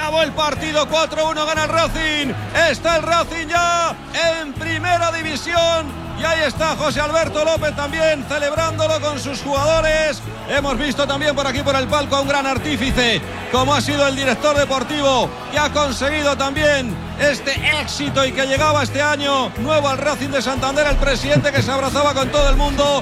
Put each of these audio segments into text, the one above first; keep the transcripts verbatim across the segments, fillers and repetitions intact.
acabó el partido, cuatro uno gana el Racing. Está el Racing ya en primera división. Y ahí está José Alberto López también celebrándolo con sus jugadores. Hemos visto también por aquí por el palco a un gran artífice como ha sido el director deportivo, que ha conseguido también este éxito y que llegaba este año nuevo al Racing de Santander, el presidente que se abrazaba con todo el mundo.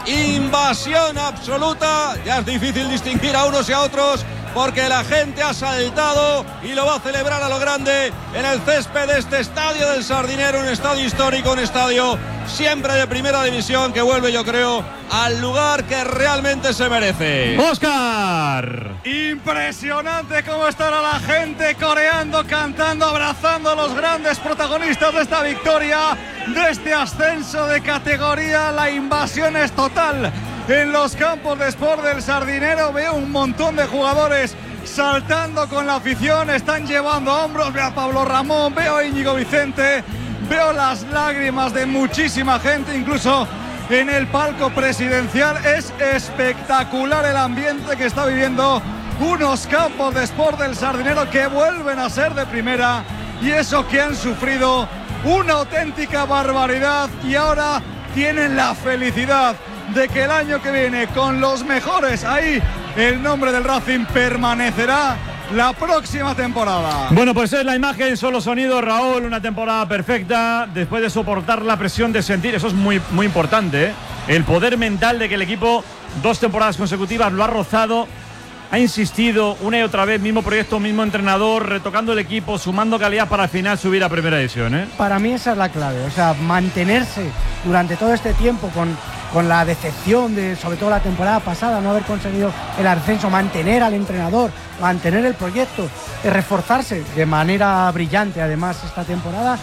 Invasión absoluta, ya es difícil distinguir a unos y a otros porque la gente ha saltado y lo va a celebrar a lo grande en el césped de este estadio del Sardinero, un estadio histórico, un estadio siempre de primera división que vuelve, yo creo, al lugar que realmente se merece. ¡Óscar! Impresionante cómo estará la gente coreando, cantando, abrazando a los grandes protagonistas de esta victoria, de este ascenso de categoría. La invasión es total en los campos de Sport del Sardinero. Veo un montón de jugadores saltando con la afición, están llevando a hombros. Veo a Pablo Ramón, veo a Íñigo Vicente, veo las lágrimas de muchísima gente, incluso en el palco presidencial. Es espectacular el ambiente que está viviendo unos campos de Sport del Sardinero que vuelven a ser de primera, y eso que han sufrido una auténtica barbaridad y ahora tienen la felicidad de que el año que viene, con los mejores ahí, el nombre del Racing permanecerá la próxima temporada. Bueno, pues es la imagen, solo sonido, Raúl, una temporada perfecta después de soportar la presión de sentir, eso es muy, muy importante, ¿eh? El poder mental de que el equipo dos temporadas consecutivas lo ha rozado, ha insistido una y otra vez, mismo proyecto, mismo entrenador, retocando el equipo, sumando calidad para al final subir a primera división, ¿eh? Para mí esa es la clave, o sea, mantenerse durante todo este tiempo con, con la decepción de, sobre todo la temporada pasada, no haber conseguido el ascenso, mantener al entrenador, mantener el proyecto, reforzarse de manera brillante además esta temporada,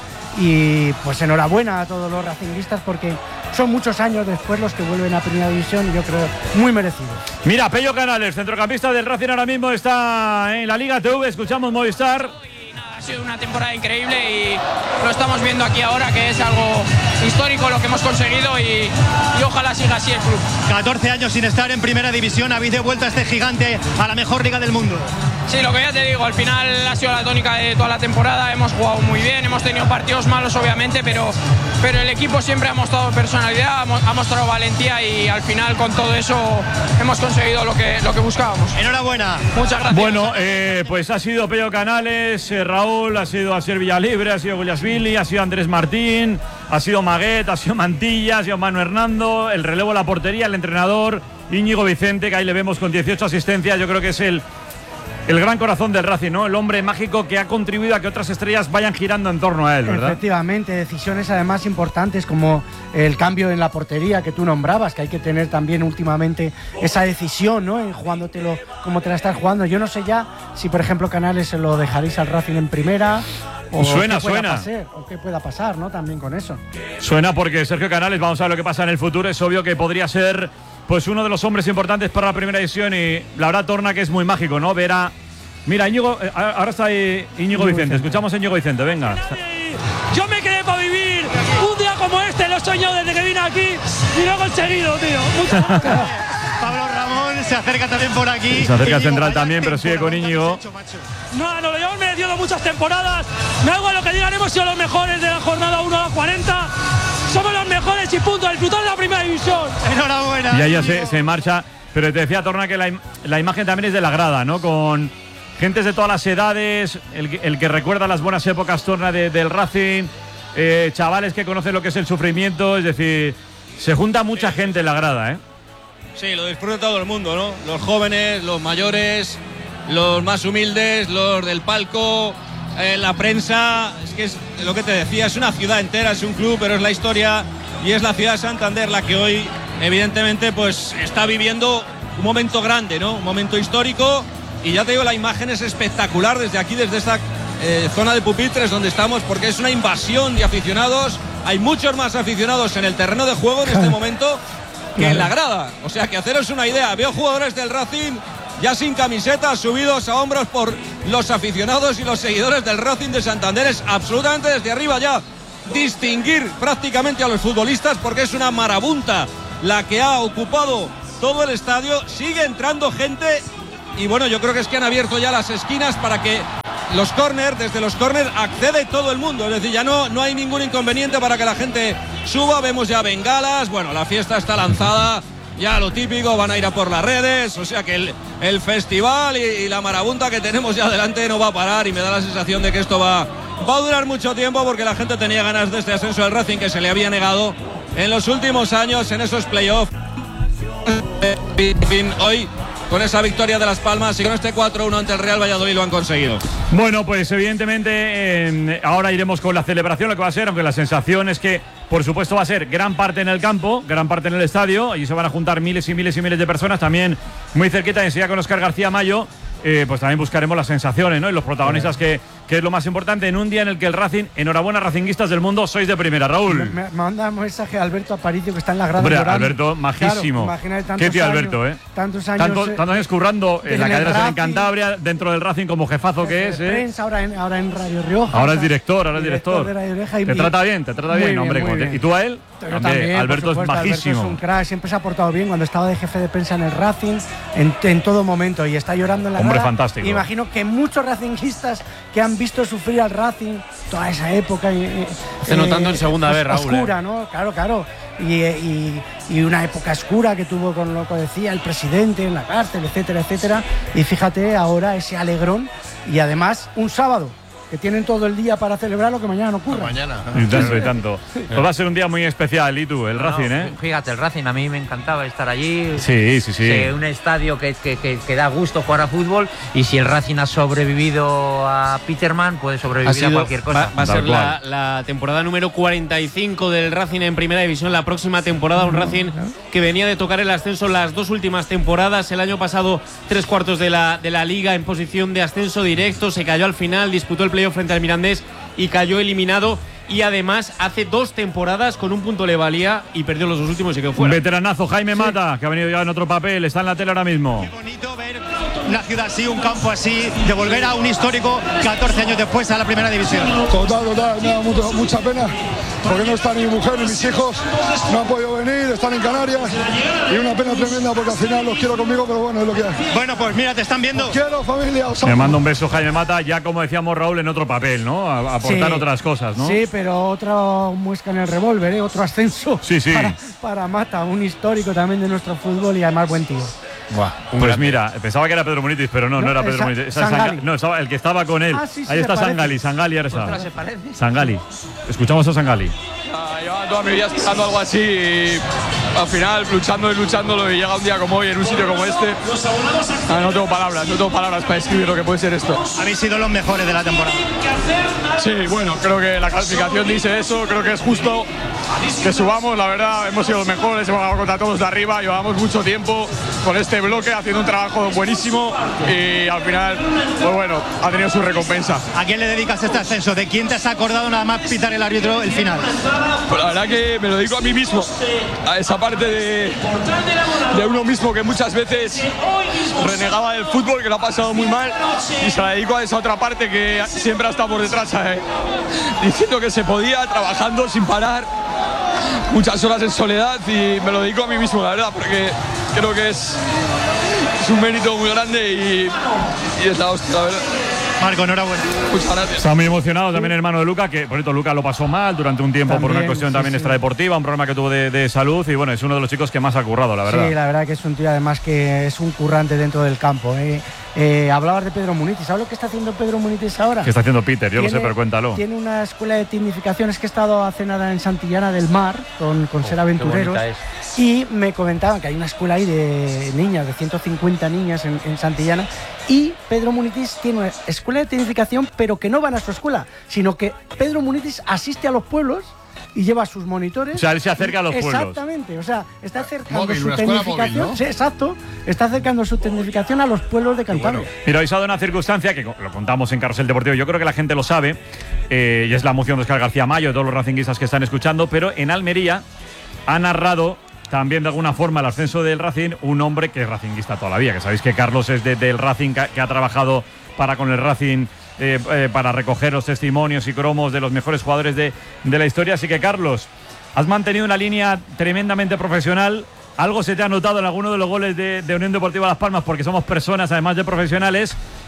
y pues enhorabuena a todos los racinguistas porque son muchos años después los que vuelven a primera división y yo creo muy merecidos. Mira, Pello Canales, centrocampista del Racing, ahora mismo está en la Liga T V, escuchamos Movistar. Ha sido una temporada increíble y lo estamos viendo aquí ahora, que es algo histórico lo que hemos conseguido, y, y ojalá siga así el club. catorce años sin estar en primera división, habéis devuelto a este gigante a la mejor liga del mundo. Sí, lo que ya te digo, al final ha sido la tónica de toda la temporada, hemos jugado muy bien, hemos tenido partidos malos obviamente, pero, pero el equipo siempre ha mostrado personalidad, ha mostrado valentía y al final con todo eso hemos conseguido lo que, lo que buscábamos. Enhorabuena. Muchas gracias. Bueno, eh, pues ha sido Pello Canales, eh, Raúl, ha sido Asier Villalibre, ha sido Guillasvili, ha sido Andrés Martín, ha sido Maguet, ha sido Mantilla, ha sido Manu Hernando, el relevo de la portería, el entrenador Íñigo Vicente, que ahí le vemos con dieciocho asistencias. Yo creo que es el El gran corazón del Racing, ¿no? El hombre mágico que ha contribuido a que otras estrellas vayan girando en torno a él, ¿verdad? Efectivamente, decisiones además importantes como el cambio en la portería que tú nombrabas, que hay que tener también últimamente esa decisión, ¿no? En jugándotelo como te la estás jugando. Yo no sé ya si, por ejemplo, Canales se lo dejaréis al Racing en primera. O suena, qué pueda suena. Pasar, o qué pueda pasar, ¿no? También con eso. Suena porque Sergio Canales, vamos a ver lo que pasa en el futuro. Es obvio que podría ser pues uno de los hombres importantes para la primera división y la verdad torna que es muy mágico, ¿no? Ver a... Mira, Íñigo, eh, ahora está ahí Íñigo Vicente. Escuchamos a Íñigo Vicente, venga. Yo me quedé para vivir un día como este, lo he soñado desde que vine aquí y lo he conseguido, tío. Muchas gracias. Pablo Ramón se acerca también por aquí. Se acerca Íñigo, Central también, pero sigue con Íñigo. No, nos lo llevamos merecido muchas temporadas. Me hago a lo que digan, hemos sido los mejores de la jornada uno a cuarenta. Somos los mejores y punto, a disfrutar de la primera división. Enhorabuena. Y ahí ya se, se marcha. Pero te decía, Torna, que la, la imagen también es de la grada, ¿no? Con gentes de todas las edades, el, el que recuerda las buenas épocas, Torna, de, del Racing, eh, chavales que conocen lo que es el sufrimiento, es decir, se junta mucha gente en la grada, ¿eh? Sí, lo disfruta todo el mundo, ¿no? Los jóvenes, los mayores, los más humildes, los del palco, eh, la prensa. Es que es lo que te decía, es una ciudad entera, es un club, pero es la historia y es la ciudad de Santander la que hoy, evidentemente, pues está viviendo un momento grande, ¿no? Un momento histórico. Y ya te digo, la imagen es espectacular desde aquí, desde esta eh, zona de pupitres donde estamos, porque es una invasión de aficionados. Hay muchos más aficionados en el terreno de juego en este momento que en la grada. O sea, que haceros una idea, veo jugadores del Racing ya sin camiseta, subidos a hombros por los aficionados y los seguidores del Racing de Santander. Es absolutamente desde arriba ya distinguir prácticamente a los futbolistas, porque es una marabunta la que ha ocupado todo el estadio. Sigue entrando gente y bueno, yo creo que es que han abierto ya las esquinas para que los córner, desde los córner accede todo el mundo, es decir, ya no, no hay ningún inconveniente para que la gente suba, vemos ya bengalas, bueno, la fiesta está lanzada, ya lo típico, van a ir a por las redes, o sea que el, el festival y, y la marabunta que tenemos ya adelante no va a parar y me da la sensación de que esto va, va a durar mucho tiempo porque la gente tenía ganas de este ascenso del Racing que se le había negado en los últimos años en esos playoffs. En fin, hoy con esa victoria de Las Palmas y con este cuatro uno ante el Real Valladolid lo han conseguido. Bueno, pues evidentemente eh, ahora iremos con la celebración, lo que va a ser, aunque la sensación es que por supuesto va a ser gran parte en el campo, gran parte en el estadio, y se van a juntar miles y miles y miles de personas, también muy cerquita, enseguida con Óscar García Mayo. Eh, pues también buscaremos las sensaciones, ¿no? Y los protagonistas, que, que es lo más importante en un día en el que el Racing, enhorabuena racinguistas del mundo, sois de primera, Raúl. Me, me manda un mensaje a Alberto Aparicio que está en la grada. Hombre, llorando. Alberto, majísimo. Claro, qué tío Alberto, ¿eh? Tantos años. Tanto, tantos años currando en, en la cadena en Cantabria, dentro del Racing como jefazo que es, ¿eh? Prensa, ahora en, ahora en Radio Rioja. Ahora es director, ahora es director. director de Radio Rioja y te trata bien, te trata bien, bien, hombre. Bien. ¿Y tú a él? Yo también, Alberto es majísimo. Alberto es un crack, siempre se ha portado bien cuando estaba de jefe de prensa en el Racing, en, en todo momento, y está llorando en la Hombre, grada. fantástico. Imagino que muchos racinguistas que han visto sufrir al Racing toda esa época. Eh, Se notando en segunda vez, Raúl. Oscura, eh. ¿no? Claro, claro. Y, y, y una época oscura que tuvo con lo que decía el presidente en la cárcel, etcétera, etcétera. Y fíjate ahora ese alegrón, y además un sábado, que tienen todo el día para celebrar lo que mañana no ocurra. Mañana. Y tanto, y tanto. Pues va a ser un día muy especial, y tú, el no, Racing, ¿eh? Fíjate, el Racing, a mí me encantaba estar allí. Sí, sí, sí. sí un estadio que, que, que, que da gusto jugar a fútbol, y si el Racing ha sobrevivido a Peterman, puede sobrevivir sido, a cualquier cosa. Va, va a ser la, la temporada número cuarenta y cinco del Racing en Primera División, la próxima temporada, un Racing que venía de tocar el ascenso las dos últimas temporadas. El año pasado, tres cuartos de la, de la Liga en posición de ascenso directo, se cayó al final, disputó el playoff frente al Mirandés y cayó eliminado, y además hace dos temporadas con un punto le valía y perdió los dos últimos y quedó fuera. Un veteranazo, Jaime Mata, sí, que ha venido ya en otro papel, está en la tele ahora mismo. Qué bonito ver una ciudad así, un campo así, de volver a un histórico catorce años después a la primera división. Total, total, me da mucho, mucha pena porque no está ni mi mujer ni mis hijos, no han podido venir, están en Canarias, y una pena tremenda porque al final los quiero conmigo, pero bueno, es lo que hay. Bueno, pues mira, te están viendo. Os quiero, familia, os amo. Me manda un beso, Jaime Mata, ya como decíamos, Raúl, en otro papel, ¿no? A aportar sí, otras cosas, ¿no? Sí, pero otra muesca en el revólver, ¿eh? Otro ascenso sí, sí. Para, para Mata, un histórico también de nuestro fútbol y además buen tío. Buah, pues mira, pensaba que era Pedro Munitis, pero no, no, no era Pedro Munitis. Esa Sangali. No, estaba el que estaba con él. Ah, sí, sí, ahí está Sangali, Sangali ahora está. Sangali. Escuchamos a Sangali. Ah, llevaba toda mi vida esperando algo así y al final luchando y luchándolo, y llega un día como hoy en un sitio como este. Ah, no tengo palabras, no tengo palabras para describir lo que puede ser esto. Habéis sido los mejores de la temporada. Sí, bueno, creo que la clasificación dice eso, creo que es justo que subamos, la verdad, hemos sido los mejores, hemos jugado contra todos de arriba, llevamos mucho tiempo con este bloque haciendo un trabajo buenísimo y al final, pues bueno, ha tenido su recompensa. ¿A quién le dedicas este ascenso? ¿De quién te has acordado nada más pitar el árbitro el final? Pues la verdad que me lo dedico a mí mismo, a esa parte de, de uno mismo que muchas veces renegaba del fútbol, que lo ha pasado muy mal, y se la dedico a esa otra parte que siempre ha estado por detrás, ¿sabes? Diciendo que se podía, trabajando sin parar, muchas horas en soledad, y me lo dedico a mí mismo, la verdad, porque creo que es, es un mérito muy grande y, y es la hostia, la verdad. Marco, enhorabuena. Muchas gracias. Está muy emocionado también el hermano de Luca, que por cierto Luca lo pasó mal durante un tiempo también, por una cuestión sí, también sí. extradeportiva, un problema que tuvo de, de salud, y bueno, es uno de los chicos que más ha currado, la verdad. Sí, la verdad que es un tío además que es un currante dentro del campo, ¿eh? Eh, hablabas de Pedro Munitis. ¿Sabes lo que está haciendo Pedro Munitis ahora? ¿Qué está haciendo Peter? Yo tiene, lo sé, pero cuéntalo. Tiene una escuela de tecnificación. Es que he estado hace nada en Santillana del Mar con, con oh, Ser Aventureros, y me comentaban que hay una escuela ahí de niñas, de ciento cincuenta niñas en, en Santillana, y Pedro Munitis tiene una escuela de tecnificación, pero que no van a su escuela, sino que Pedro Munitis asiste a los pueblos y lleva sus monitores. O sea, él se acerca a los pueblos. Exactamente, o sea, está acercando móvil, su tecnificación. Móvil, ¿no? Sí, exacto, está acercando su tecnificación a los pueblos de Cantabria. Bueno. Mira, hoy se ha dado una circunstancia que lo contamos en Carrusel Deportivo. Yo creo que la gente lo sabe, eh, y es la moción de Óscar García Mayo, de todos los racinguistas que están escuchando, pero en Almería ha narrado también de alguna forma el ascenso del Racing un hombre que es racinguista toda la vida, que sabéis que Carlos es de, del Racing, que, que ha trabajado para con el Racing. Eh, eh, para recoger los testimonios y cromos de los mejores jugadores de, de la historia. Así que, Carlos, has mantenido una línea tremendamente profesional. ¿Algo se te ha notado en alguno de los goles de, de Unión Deportiva Las Palmas? Porque somos personas, además de profesionales.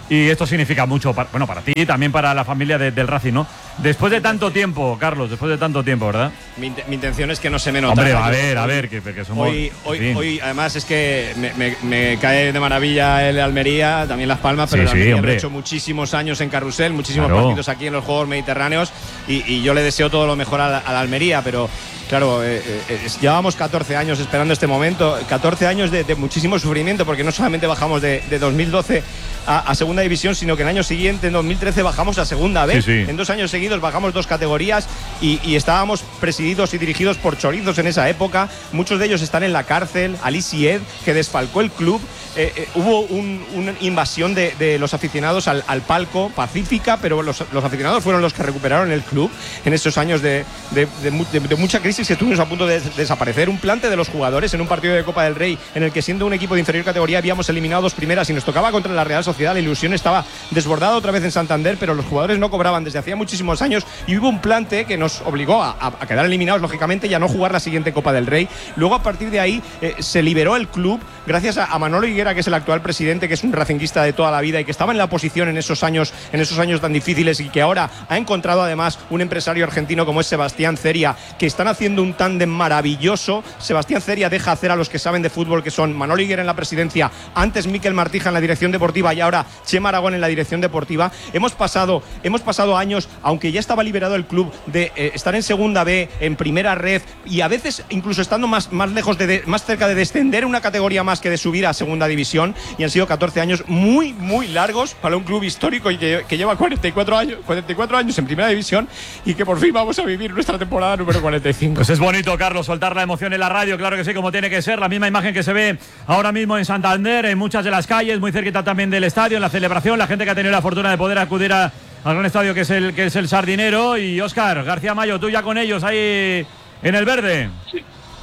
y esto significa mucho, para, bueno, para ti y también para la familia de, del Racing, ¿no? Después de tanto tiempo, Carlos, después de tanto tiempo, ¿verdad? Mi, mi intención es que no se me nota. Hombre, a ver, a ver, que, que somos… Hoy, hoy, hoy, además, es que me, me, me cae de maravilla el Almería, también Las Palmas, pero sí, el Almería sí, lo he hecho muchísimos años en Carrusel, muchísimos claro. partidos aquí en los Juegos Mediterráneos, y, y yo le deseo todo lo mejor a la, a la Almería, pero… Claro, eh, eh, llevábamos catorce años esperando este momento, catorce años de, de muchísimo sufrimiento, porque no solamente bajamos de, de dos mil doce a, a segunda división, sino que el año siguiente, en dos mil trece, bajamos a segunda vez. Sí, sí. En dos años seguidos bajamos dos categorías y, y estábamos presididos y dirigidos por chorizos en esa época. Muchos de ellos están en la cárcel. Ali Sied, que desfalcó el club. Eh, eh, hubo un, una invasión de, de los aficionados al, al palco, pacífica, pero los, los aficionados fueron los que recuperaron el club en esos años de, de, de, de, de mucha crisis que estuvimos a punto de desaparecer. Un plante de los jugadores en un partido de Copa del Rey en el que, siendo un equipo de inferior categoría, habíamos eliminado dos primeras y nos tocaba contra la Real Sociedad. La ilusión estaba desbordada otra vez en Santander, pero los jugadores no cobraban desde hacía muchísimos años y hubo un plante que nos obligó a, a quedar eliminados, lógicamente, y a no jugar la siguiente Copa del Rey. Luego, a partir de ahí, eh, se liberó el club gracias a, a Manolo Higuera, que es el actual presidente, que es un racinguista de toda la vida y que estaba en la oposición en esos años, en esos años tan difíciles, y que ahora ha encontrado además un empresario argentino como es Sebastián Ceria, que están haciendo un tándem maravilloso. Sebastián Ceria deja hacer a los que saben de fútbol, que son Manolo Higuera en la presidencia, antes Miquel Martija en la dirección deportiva y ahora Chema Aragón en la dirección deportiva. Hemos pasado, hemos pasado años, aunque ya estaba liberado el club, de eh, estar en segunda B, en primera red, y a veces incluso estando más, más lejos de, de más cerca de descender una categoría más que de subir a segunda división, y han sido catorce años muy muy largos para un club histórico y que, que lleva cuarenta y cuatro años, cuarenta y cuatro años en primera división, y que por fin vamos a vivir nuestra temporada número cuarenta y cinco. Pues es bonito, Carlos, soltar la emoción en la radio, claro que sí, como tiene que ser. La misma imagen que se ve ahora mismo en Santander, en muchas de las calles, muy cerquita también del estadio, en la celebración, la gente que ha tenido la fortuna de poder acudir a, al gran estadio que es el que es el Sardinero. Y Óscar García Mayo, tú ya con ellos ahí en el verde. Sí.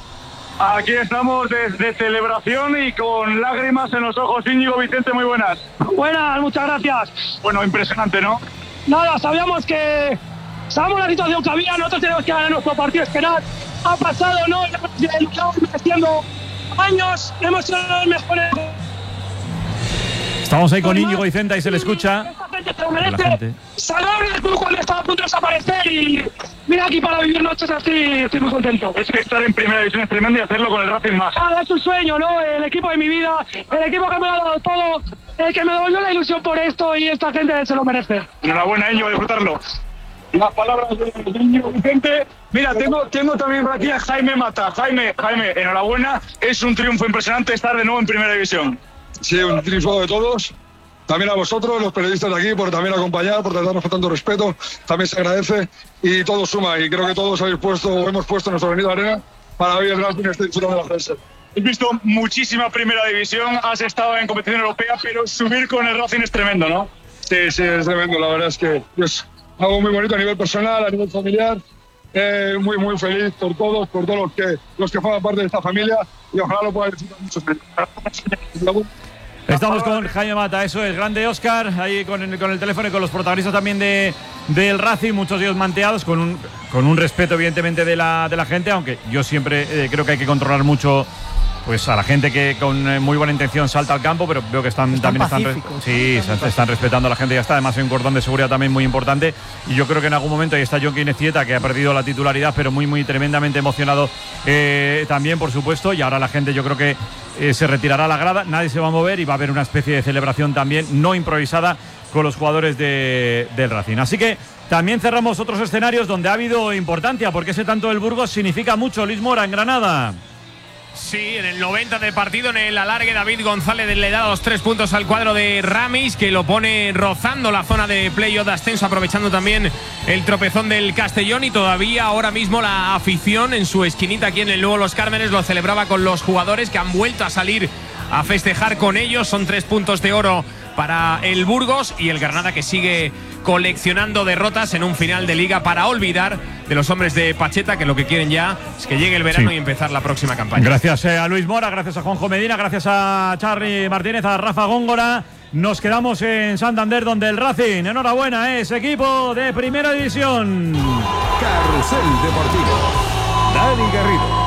Aquí estamos de, de celebración y con lágrimas en los ojos. Íñigo Vicente, muy buenas. Buenas, muchas gracias. Bueno, impresionante, ¿no? Nada, sabíamos que… Sabemos la situación que había, nosotros tenemos que ganar nuestro partido, esperar. Ha pasado, ¿no? Estamos haciendo años, hemos sido los mejores. Estamos ahí con Íñigo Vicente y se le escucha. Esta gente se lo merece. Salvar el club cuando estaba a punto de desaparecer y mira aquí para vivir noches así, estoy muy contento. Es que estar en primera división es tremendo y hacerlo con el Racing más. Ah, es un sueño, ¿no? El equipo de mi vida, el equipo que me ha dado todo, el que me devolvió la ilusión por esto, y esta gente se lo merece. Enhorabuena, Íñigo, disfrutarlo. Las palabras de Íñigo Vicente. Mira, tengo, tengo también por aquí a Jaime Mata. Jaime, Jaime, enhorabuena. Es un triunfo impresionante estar de nuevo en primera división. Sí, un triunfo de todos. También a vosotros, los periodistas de aquí, por también acompañar, por tratarnos con tanto respeto. También se agradece y todo suma. Y creo que todos habéis puesto, o hemos puesto nuestro venido de arena para hoy el Racing esté disfrutando de la Frense. Has visto muchísima primera división, has estado en competición europea, pero subir con el Racing es tremendo, ¿no? Sí, sí, es tremendo. La verdad es que es algo muy bonito a nivel personal, a nivel familiar. Eh, muy, muy feliz por todos, por todos los que, los que forman parte de esta familia, y ojalá lo puedan disfrutar muchos meses. Estamos con Jaime Mata, eso es, grande Óscar, ahí con el, con el teléfono y con los protagonistas también de, del Racing, muchos de ellos manteados, con un, con un respeto evidentemente de la, de la gente, aunque yo siempre eh, creo que hay que controlar mucho pues a la gente que con eh, muy buena intención salta al campo, pero veo que están, están también están, sí, están, están respetando a la gente, ya está. Además hay un cordón de seguridad también muy importante, y yo creo que en algún momento ahí está John Quinecieta, que ha perdido la titularidad, pero muy muy tremendamente emocionado eh, también, por supuesto, y ahora la gente yo creo que eh, se retirará a la grada, nadie se va a mover y va a haber una especie de celebración también no improvisada con los jugadores de, del Racing. Así que también cerramos otros escenarios donde ha habido importancia, porque ese tanto del Burgos significa mucho. Luis Mora en Granada. Sí, en el noventa del partido, en el alargue, David González le da los tres puntos al cuadro de Ramis, que lo pone rozando la zona de playoff de ascenso, aprovechando también el tropezón del Castellón, y todavía ahora mismo la afición en su esquinita aquí en el nuevo Los Cármenes lo celebraba con los jugadores, que han vuelto a salir a festejar con ellos. Son tres puntos de oro para el Burgos, y el Granada que sigue coleccionando derrotas en un final de liga para olvidar de los hombres de Pacheta, que lo que quieren ya es que llegue el verano sí. y empezar la próxima campaña. Gracias eh, a Luis Mora, gracias a Juanjo Medina, gracias a Charly Martínez, a Rafa Góngora. Nos quedamos en Santander, donde el Racing, enhorabuena, es equipo de primera división. Carrusel Deportivo. Dani Garrido.